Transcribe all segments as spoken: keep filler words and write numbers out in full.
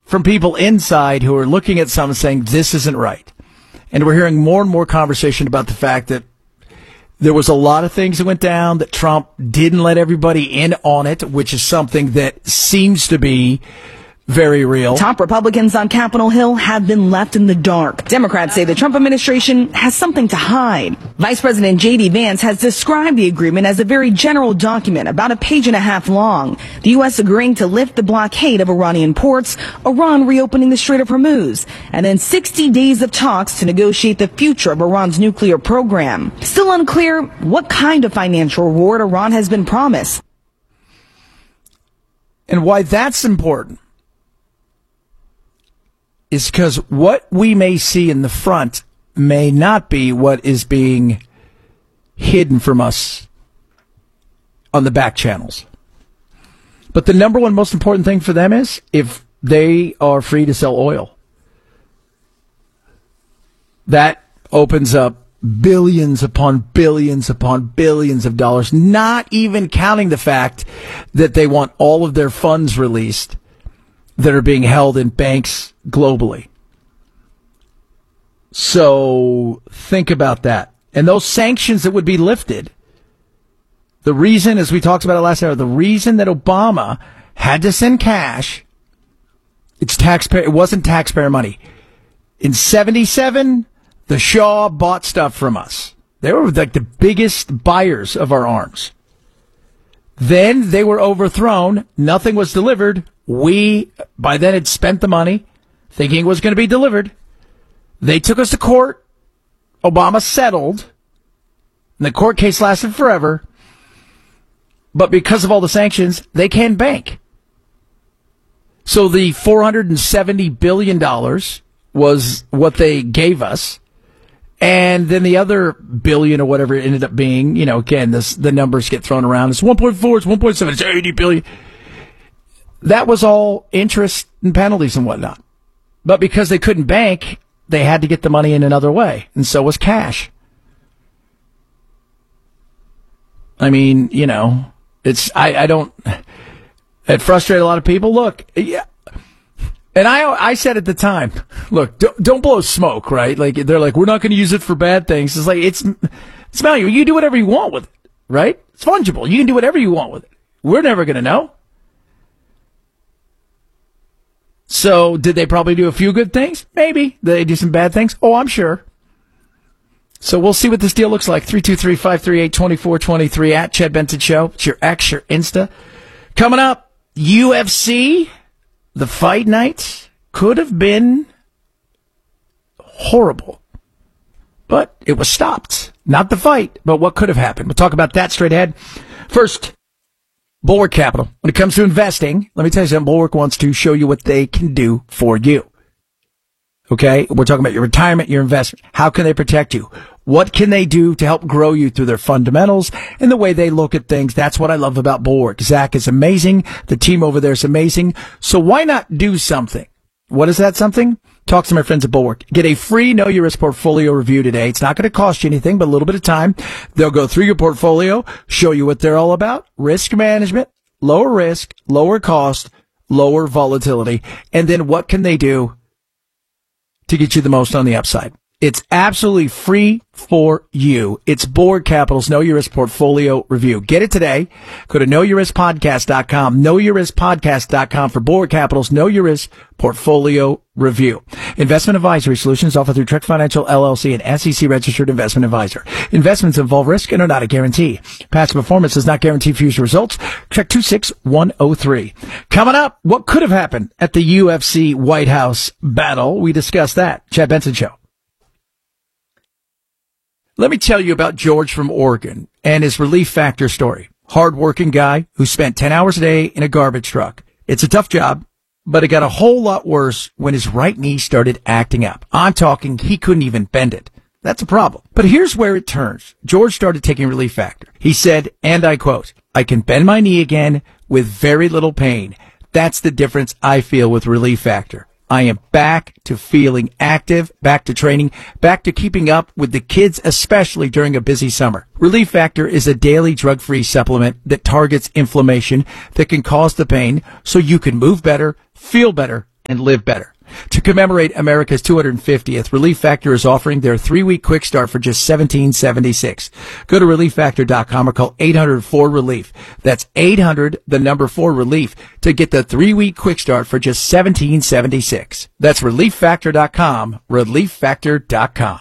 from people inside who are looking at something saying this isn't right. And we're hearing more and more conversation about the fact that there was a lot of things that went down, that Trump didn't let everybody in on it, which is something that seems to be very real. Top Republicans on Capitol Hill have been left in the dark. Democrats say the Trump administration has something to hide. Vice President J D Vance has described the agreement as a very general document, about a page and a half long. The U S agreeing to lift the blockade of Iranian ports, Iran reopening the Strait of Hormuz, and then sixty days of talks to negotiate the future of Iran's nuclear program. Still unclear what kind of financial reward Iran has been promised. And why that's important is because what we may see in the front may not be what is being hidden from us on the back channels. But the number one most important thing for them is if they are free to sell oil. That opens up billions upon billions upon billions of dollars, not even counting the fact that they want all of their funds released that are being held in banks globally. So think about that. And those sanctions that would be lifted, the reason, as we talked about it last hour, the reason that Obama had to send cash, it's taxpayer, it wasn't taxpayer money. In seventy-seven, the Shah bought stuff from us. They were like the biggest buyers of our arms. Then they were overthrown. Nothing was delivered. We, by then, had spent the money thinking it was going to be delivered. They took us to court. Obama settled. And the court case lasted forever. But because of all the sanctions, they can't bank. So the four hundred seventy billion dollars was what they gave us. And then the other billion or whatever it ended up being, you know, again, this, the numbers get thrown around. It's one point four, it's one point seven, it's eighty billion. That was all interest and penalties and whatnot. But because they couldn't bank, they had to get the money in another way. And so was cash. I mean, you know, it's, I, I don't, it frustrated a lot of people. Look, yeah. And I I said at the time, look, don't, don't blow smoke, right? Like, they're like, we're not going to use it for bad things. It's like, it's, it's malleable. You can do whatever you want with it, right? It's fungible. You can do whatever you want with it. We're never going to know. So did they probably do a few good things? Maybe. Did they do some bad things? Oh, I'm sure. So we'll see what this deal looks like. three two three, five three eight, two four two three at Chad Benson Show. It's your X, your Insta. Coming up, U F C. The fight night could have been horrible, but it was stopped. Not the fight, but what could have happened. We'll talk about that straight ahead. First, Bulwark Capital. When it comes to investing, let me tell you something. Bulwark wants to show you what they can do for you. Okay? We're talking about your retirement, your investment. How can they protect you? What can they do to help grow you through their fundamentals and the way they look at things? That's what I love about Bulwark. Zach is amazing. The team over there is amazing. So why not do something? What is that something? Talk to my friends at Bulwark. Get a free Know Your Risk portfolio review today. It's not going to cost you anything, but a little bit of time. They'll go through your portfolio, show you what they're all about. Risk management, lower risk, lower cost, lower volatility. And then what can they do to get you the most on the upside? It's absolutely free for you. It's Bulwark Capital's Know Your Risk Portfolio Review. Get it today. Go to know your risk podcast dot com, know your risk podcast dot com for Bulwark Capital's Know Your Risk Portfolio Review. Investment advisory solutions offered through Trek Financial L L C, an S E C registered investment advisor. Investments involve risk and are not a guarantee. Past performance does not guarantee future results. Check two six one oh three. Coming up, what could have happened at the U F C White House battle? We discuss that. Chad Benson Show. Let me tell you about George from Oregon and his Relief Factor story. Hard-working guy who spent ten hours a day in a garbage truck. It's a tough job, but it got a whole lot worse when his right knee started acting up. I'm talking he couldn't even bend it. That's a problem. But here's where it turns. George started taking Relief Factor. He said, and I quote, "I can bend my knee again with very little pain. That's the difference I feel with Relief Factor. I am back to feeling active, back to training, back to keeping up with the kids, especially during a busy summer." Relief Factor is a daily drug-free supplement that targets inflammation that can cause the pain so you can move better, feel better, and live better. To commemorate America's two hundred fiftieth, Relief Factor is offering their three-week quick start for just seventeen seventy-six. Go to relief factor dot com or call eight hundred four relief. That's eight hundred, the number four relief, to get the three-week quick start for just seventeen seventy-six. That's relief factor dot com, relief factor dot com.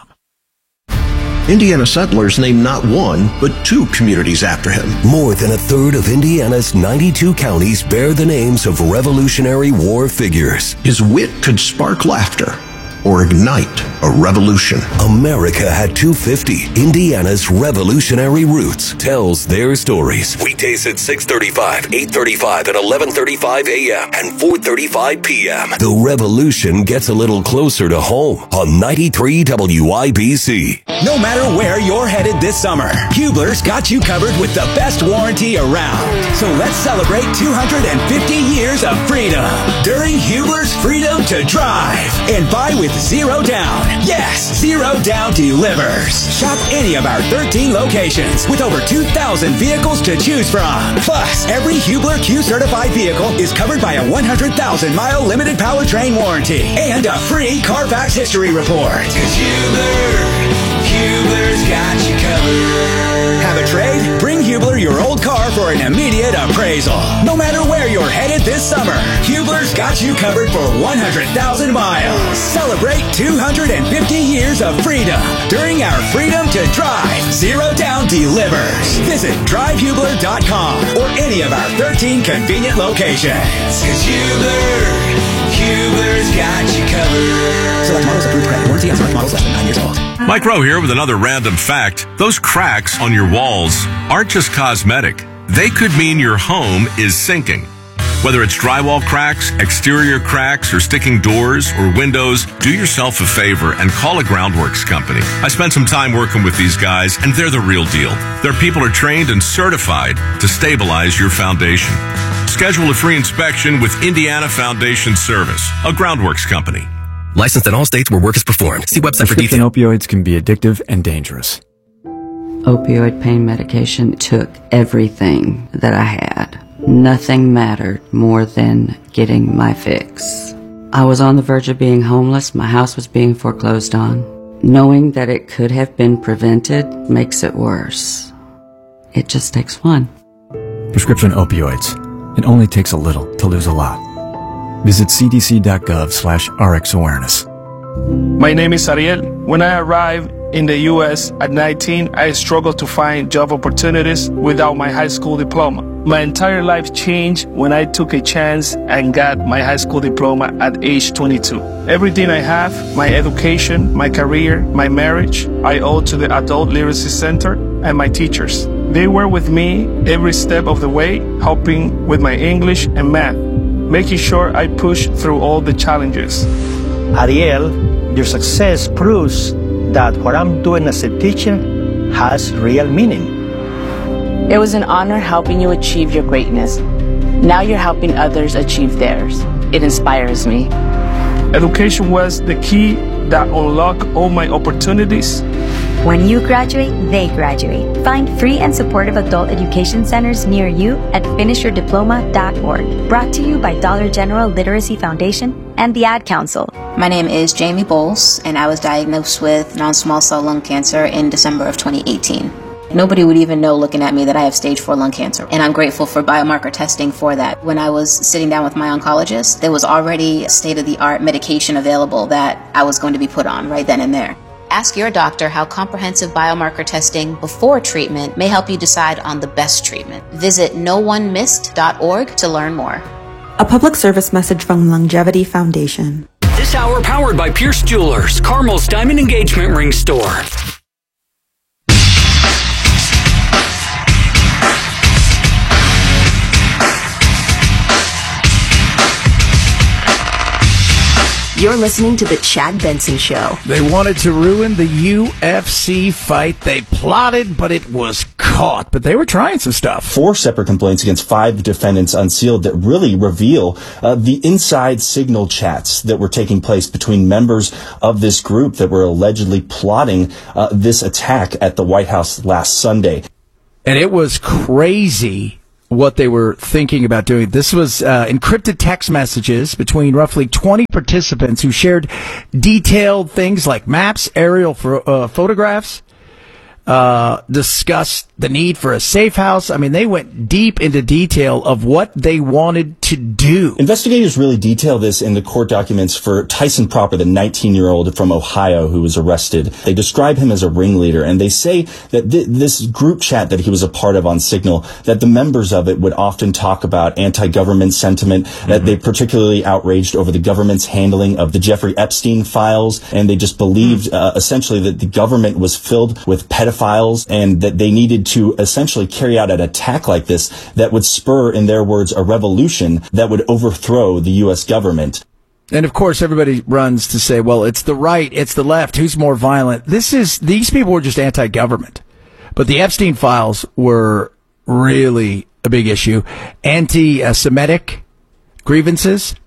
Indiana settlers named not one, but two communities after him. More than a third of Indiana's ninety-two counties bear the names of Revolutionary War figures. His wit could spark laughter or ignite a revolution. America had two fifty. Indiana's Revolutionary Roots tells their stories. Weekdays at six thirty-five, eight thirty-five, and eleven thirty-five a.m. and four thirty-five p.m. The revolution gets a little closer to home on ninety-three W I B C. No matter where you're headed this summer, Hubler's got you covered with the best warranty around. So let's celebrate two hundred fifty years of freedom during Hubler's Freedom to Drive. And buy with zero down. Yes, zero down delivers. Shop any of our thirteen locations with over two thousand vehicles to choose from. Plus, every Hubler Q certified vehicle is covered by a one hundred thousand mile limited powertrain warranty and a free Carfax history report. 'Cause Hubler, Hubler's got you covered. Have a trade? Bring Hubler your old car for an immediate appraisal. No matter where you're headed this summer, Hubler's got you covered for one hundred thousand miles. Celebrate two hundred fifty years of freedom during our Freedom to Drive Zero Down Delivers. Visit drive hubler dot com or any of our thirteen convenient locations. 'Cause Hubler, Hubler's got you covered. Select models, approved credit warranty on select models less than nine years old. Mike Rowe here with another random fact. Those cracks on your walls aren't just cosmetic. They could mean your home is sinking. Whether it's drywall cracks, exterior cracks, or sticking doors or windows, do yourself a favor and call a Groundworks company. I spent some time working with these guys, and they're the real deal. Their people are trained and certified to stabilize your foundation. Schedule a free inspection with Indiana Foundation Service, a Groundworks company. Licensed in all states where work is performed. See website for Prescription details. opioids can be addictive and dangerous. Opioid pain medication took everything that I had. Nothing mattered more than getting my fix. I was on the verge of being homeless. My house was being foreclosed on. Knowing that it could have been prevented makes it worse. It just takes one. Prescription opioids. It only takes a little to lose a lot. Visit c d c dot gov slash r x awareness. My name is Ariel. When I arrived in the U S at nineteen, I struggled to find job opportunities without my high school diploma. My entire life changed when I took a chance and got my high school diploma at age twenty-two. Everything I have, my education, my career, my marriage, I owe to the Adult Literacy Center and my teachers. They were with me every step of the way, helping with my English and math, making sure I pushed through all the challenges. Ariel, your success proves that what I'm doing as a teacher has real meaning. It was an honor helping you achieve your greatness. Now you're helping others achieve theirs. It inspires me. Education was the key that unlocked all my opportunities. When you graduate, they graduate. Find free and supportive adult education centers near you at finish your diploma dot org. Brought to you by Dollar General Literacy Foundation and the Ad Council. My name is Jamie Bowles, and I was diagnosed with non-small cell lung cancer in December of twenty eighteen. Nobody would even know looking at me that I have stage four lung cancer, and I'm grateful for biomarker testing for that. When I was sitting down with my oncologist, there was already state-of-the-art medication available that I was going to be put on right then and there. Ask your doctor how comprehensive biomarker testing before treatment may help you decide on the best treatment. Visit no one missed dot org to learn more. A public service message from Longevity Foundation. This hour powered by Pierce Jewelers, Carmel's Diamond Engagement Ring Store. You're listening to The Chad Benson Show. They wanted to ruin the U F C fight. They plotted, but it was caught. But they were trying some stuff. Four separate complaints against five defendants unsealed that really reveal uh, the inside signal chats that were taking place between members of this group that were allegedly plotting uh, this attack at the White House last Sunday. And it was crazy what they were thinking about doing. This was uh, encrypted text messages between roughly twenty participants who shared detailed things like maps, aerial pho- uh, photographs, uh, discussed the need for a safe house. I mean, they went deep into detail of what they wanted to do. Investigators really detail this in the court documents for Tyson Proper, the nineteen-year-old from Ohio who was arrested. They describe him as a ringleader, and they say that th- this group chat that he was a part of on Signal, that the members of it would often talk about anti-government sentiment, mm-hmm. that they particularly outraged over the government's handling of the Jeffrey Epstein files, and they just believed uh, essentially that the government was filled with pedophiles and that they needed to essentially carry out an attack like this that would spur, in their words, a revolution that would overthrow the U S government. And of course, everybody runs to say, well, it's the right, it's the left, who's more violent? This is, these people were just anti-government. But the Epstein files were really a big issue. Anti-Semitic grievances.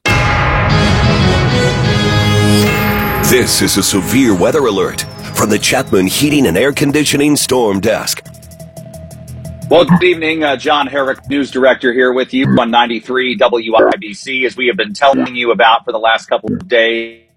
This is a severe weather alert from the Chapman Heating and Air Conditioning Storm Desk. Well, good evening. Uh, John Herrick, news director, here with you on ninety-three W I B C, as we have been telling you about for the last couple of days.